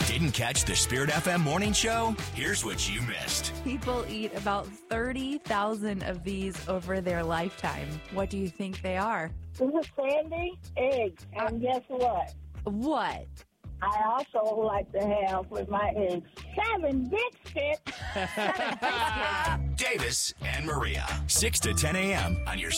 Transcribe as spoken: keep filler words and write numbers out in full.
Didn't catch the Spirit F M morning show? Here's what you missed. People eat about thirty thousand of these over their lifetime. What do you think they are? This is Sandy, eggs. And guess what? What? I also like to have with my eggs seven biscuits. Davis and Maria, six to ten a.m. on your